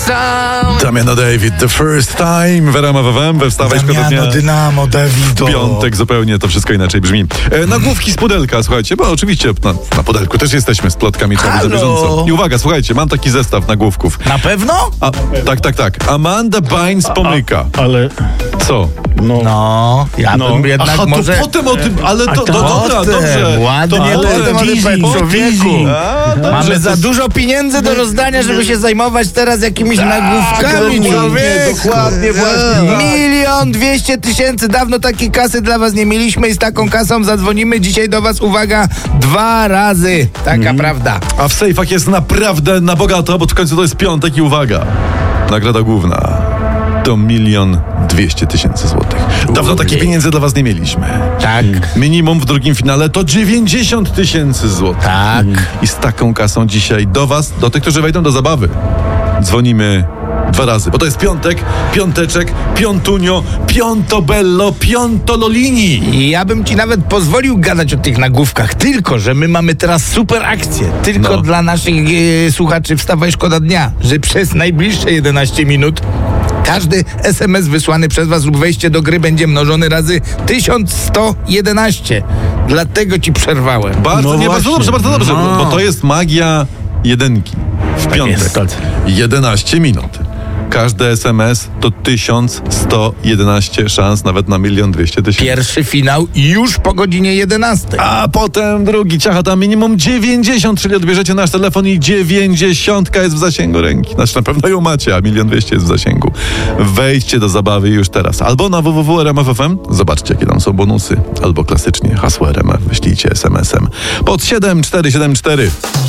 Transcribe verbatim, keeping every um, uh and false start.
sam. Damiano David, the first time w R M F F M, we Wstawaj Szkoda Dnia. Damiano, Dynamo, Davido. W piątek zupełnie to wszystko inaczej brzmi. E, nagłówki z pudelka, słuchajcie, bo oczywiście na, na pudelku też jesteśmy z plotkami trzeba za bieżąco. I uwaga, słuchajcie, mam taki zestaw nagłówków. Na pewno? A, tak, tak, tak. Amanda Bynes pomyka. A, ale... Co? No, No, ja No. bym jednak Aha, może... to potem o tym, ale to, A to to dobra, potem, dobrze. ładnie, to potem potem, o tym teasing, powiem, człowieku. A, dobrze, Mamy za to- dużo pieniędzy do rozdania, żeby się zajmować teraz jakimiś nagłówkami, dokładnie, człowieku. dokładnie, właśnie. Milion dwieście tysięcy, dawno takiej kasy dla was nie mieliśmy i z taką kasą zadzwonimy dzisiaj do was, uwaga, dwa razy. Taka prawda. A w sejfach jest naprawdę na bogato, bo w końcu to jest piątek i uwaga. Nagroda główna to milion dwieście tysięcy złotych. Dawno takich pieniędzy dla was nie mieliśmy. Tak. Minimum w drugim finale to dziewięćdziesiąt tysięcy złotych. Tak. I z taką kasą dzisiaj do was, do tych, którzy wejdą do zabawy, dzwonimy dwa razy, bo to jest piątek, piąteczek, piątunio, piątobello, piątololini. I ja bym ci nawet pozwolił gadać o tych nagłówkach, tylko że my mamy teraz super akcję. Tylko No. dla naszych e, słuchaczy Wstawaj Szkoda Dnia, że przez najbliższe jedenaście minut każdy es em es wysłany przez was lub wejście do gry będzie mnożony razy tysiąc sto jedenaście. Dlatego ci przerwałem. Bardzo, No nie, bardzo właśnie. dobrze, bardzo dobrze, No. bo, bo to jest magia jedynki. W piątek. jest. jedenaście minut. Każdy es em es to tysiąc sto jedenaście szans nawet na milion dwieście tysięcy. Pierwszy finał już po godzinie jedenastej. A potem drugi ciacha tam minimum dziewięćdziesiąt, czyli odbierzecie nasz telefon i dziewięćdziesiątka jest w zasięgu ręki. Znaczy na pewno ją macie, a milion dwieście jest w zasięgu. Wejdźcie do zabawy już teraz. Albo na w w w kropka r m f f m, zobaczcie jakie tam są bonusy. Albo klasycznie hasło R M F wyślijcie es em esem pod siedem cztery siedem cztery.